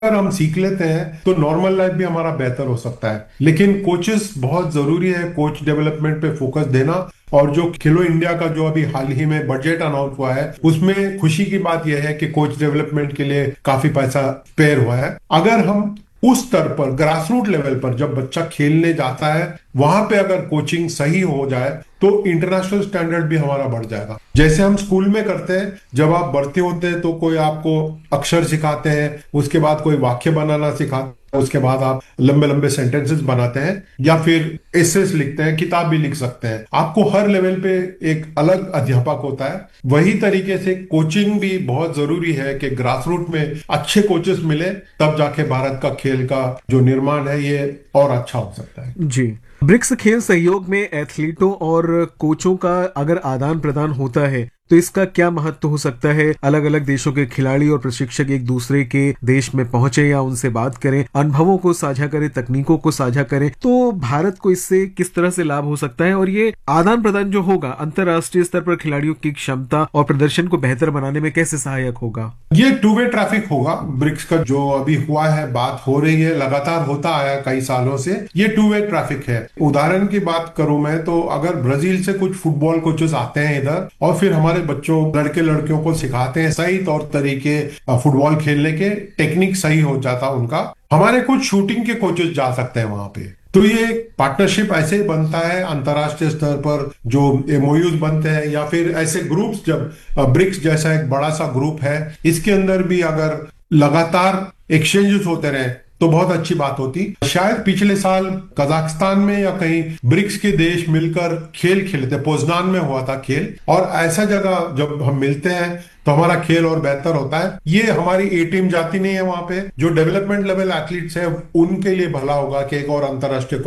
अगर हम सीख लेते हैं तो नॉर्मल लाइफ भी हमारा बेहतर हो सकता है। लेकिन कोचेस बहुत जरूरी है, कोच डेवलपमेंट पे फोकस देना। और जो खेलो इंडिया का जो अभी हाल ही में बजट अनाउंस हुआ है, उसमें खुशी की बात यह है कि कोच डेवलपमेंट के लिए काफी पैसा स्पेयर हुआ है। अगर हम उस स्तर पर ग्रास रूट लेवल पर जब बच्चा खेलने जाता है, वहां पे अगर कोचिंग सही हो जाए तो इंटरनेशनल स्टैंडर्ड भी हमारा बढ़ जाएगा। जैसे हम स्कूल में करते हैं, जब आप भर्ती होते हैं तो कोई आपको अक्षर सिखाते हैं, उसके बाद कोई वाक्य बनाना सिखाते हैं, उसके बाद आप लंबे लंबे सेंटेंसेस बनाते हैं या फिर एसेस लिखते हैं, किताब भी लिख सकते हैं। आपको हर लेवल पे एक अलग अध्यापक होता है। वही तरीके से कोचिंग भी बहुत जरूरी है कि ग्रास रूट में अच्छे कोचेस मिले, तब जाके भारत का खेल का जो निर्माण है ये और अच्छा हो सकता है। जी। ब्रिक्स खेल सहयोग में एथलीटों और कोचों का अगर आदान प्रदान होता है तो इसका क्या महत्व हो सकता है? अलग अलग देशों के खिलाड़ी और प्रशिक्षक एक दूसरे के देश में पहुंचे या उनसे बात करें, अनुभवों को साझा करें, तकनीकों को साझा करें, तो भारत को इससे किस तरह से लाभ हो सकता है? और ये आदान प्रदान जो होगा अंतर्राष्ट्रीय स्तर पर खिलाड़ियों की क्षमता और प्रदर्शन को बेहतर बनाने में कैसे सहायक होगा? ये टू वे ट्रैफिक होगा। ब्रिक्स का जो अभी हुआ है, बात हो रही है, लगातार होता आया कई सालों से, ये टू वे ट्रैफिक है। उदाहरण की बात करूं मैं तो अगर ब्राजील से कुछ फुटबॉल कोचेस आते हैं इधर और फिर हमारे बच्चों लड़के लड़कियों को सिखाते हैं सही तौर तरीके फुटबॉल खेलने के, टेक्निक सही हो जाता उनका, हमारे कुछ शूटिंग के कोचेस जा सकते हैं वहां पे। तो ये पार्टनरशिप ऐसे ही बनता है अंतर्राष्ट्रीय स्तर पर, जो एमओयूज बनते हैं या फिर ऐसे ग्रुप्स, जब ब्रिक्स जैसा एक बड़ा सा ग्रुप है, इसके अंदर भी अगर लगातार एक्सचेंजेस होते रहे तो बहुत अच्छी बात होती। शायद पिछले साल कजाकिस्तान में या कहीं ब्रिक्स के देश मिलकर खेल खेलते, पोजनान में हुआ था खेल, और ऐसा जगह जब हम मिलते हैं तो हमारा खेल और बेहतर होता है। ये हमारी ए टीम जाती नहीं है वहां पे, जो डेवलपमेंट लेवल एथलीट्स है उनके लिए भला होगा कि एक और अंतर्राष्ट्रीय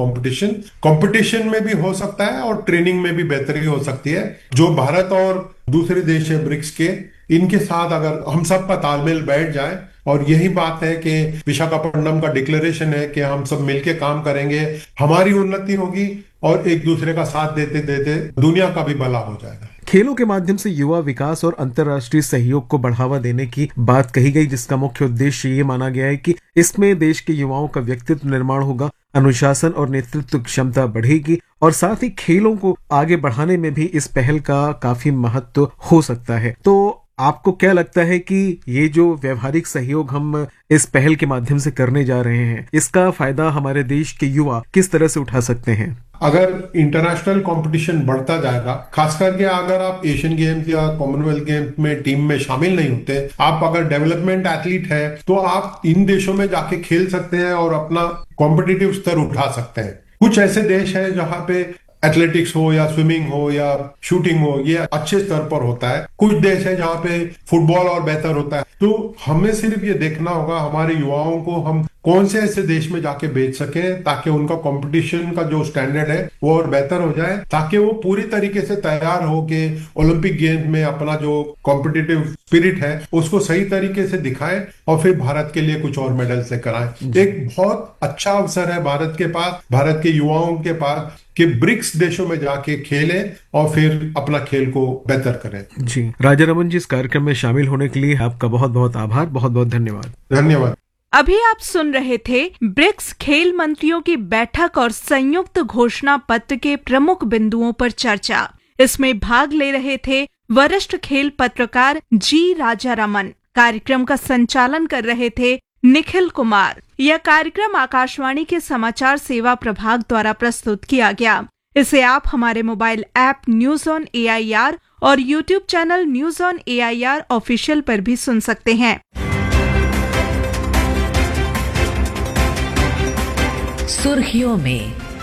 कंपटीशन में भी हो सकता है और ट्रेनिंग में भी बेहतरी हो सकती है। जो भारत और दूसरे देश है ब्रिक्स के, इनके साथ अगर हम सब का तालमेल बैठ जाए, और यही बात है कि विशाखापट्टनम का डिक्लेरेशन है कि हम सब मिलके काम करेंगे, हमारी उन्नति होगी और एक दूसरे का साथ देते देते दुनिया का भी भला हो जाएगा। खेलों के माध्यम से युवा विकास और अंतर्राष्ट्रीय सहयोग को बढ़ावा देने की बात कही गई, जिसका मुख्य उद्देश्य ये माना गया है कि इसमें देश के युवाओं का व्यक्तित्व निर्माण होगा, अनुशासन और नेतृत्व क्षमता बढ़ेगी और साथ ही खेलों को आगे बढ़ाने में भी इस पहल का काफी महत्व हो सकता है। तो आपको क्या लगता है कि ये जो व्यवहारिक सहयोग हम इस पहल के माध्यम से करने जा रहे हैं, इसका फायदा हमारे देश के युवा किस तरह से उठा सकते हैं? अगर इंटरनेशनल कंपटीशन बढ़ता जाएगा, खास करके अगर आप एशियन गेम्स या कॉमनवेल्थ गेम्स में टीम में शामिल नहीं होते, आप अगर डेवलपमेंट एथलीट है तो आप इन देशों में जाके खेल सकते हैं और अपना कॉम्पिटिटिव स्तर उठा सकते हैं। कुछ ऐसे देश हैं जहां पे एथलेटिक्स हो या स्विमिंग हो या शूटिंग हो, ये अच्छे स्तर पर होता है। कुछ देश है जहाँ पे फुटबॉल और बेहतर होता है। तो हमें सिर्फ ये देखना होगा हमारे युवाओं को हम कौन से ऐसे देश में जाके भेज सकें ताकि उनका कंपटीशन का जो स्टैंडर्ड है वो और बेहतर हो जाए, ताकि वो पूरी तरीके से तैयार हो के ओलंपिक गेम्स में अपना जो कॉम्पिटिटिव स्पिरिट है उसको सही तरीके से दिखाएं और फिर भारत के लिए कुछ और मेडल्स लेकर आए। एक बहुत अच्छा अवसर है भारत के पास, भारत के युवाओं के पास, कि ब्रिक्स देशों में जाके खेलें और फिर अपना खेल को बेहतर करें। जी, राजा रमन जी, इस कार्यक्रम में शामिल होने के लिए आपका बहुत बहुत आभार, बहुत बहुत धन्यवाद। धन्यवाद। अभी आप सुन रहे थे ब्रिक्स खेल मंत्रियों की बैठक और संयुक्त घोषणा पत्र के प्रमुख बिंदुओं पर चर्चा। इसमें भाग ले रहे थे वरिष्ठ खेल पत्रकार जी राजा रमन। कार्यक्रम का संचालन कर रहे थे निखिल कुमार। यह कार्यक्रम आकाशवाणी के समाचार सेवा प्रभाग द्वारा प्रस्तुत किया गया। इसे आप हमारे mobile app news on AIR और YouTube channel news on AIR official पर भी सुन सकते हैं। सुर्खियों में